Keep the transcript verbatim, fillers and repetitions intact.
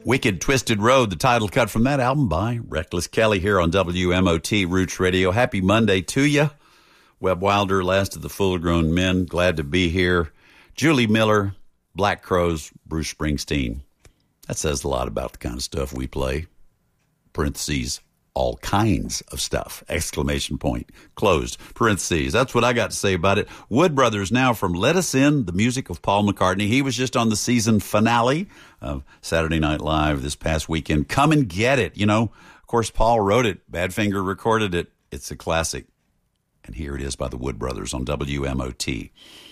Wicked Twisted Road, the title cut from that album by Reckless Kelly here on W M O T Roots Radio. Happy Monday to you. Webb Wilder, last of the full-grown men, glad to be here. Julie Miller, Black Crowes, Bruce Springsteen. That says a lot about the kind of stuff we play. Parentheses, all kinds of stuff. Exclamation point. Closed. Parentheses. That's what I got to say about it. Wood Brothers now from Let Us In, the music of Paul McCartney. He was just on the season finale of Saturday Night Live this past weekend. Come and get it. You know, of course, Paul wrote it. Badfinger recorded it. It's a classic. And here it is by the Wood Brothers on W M O T.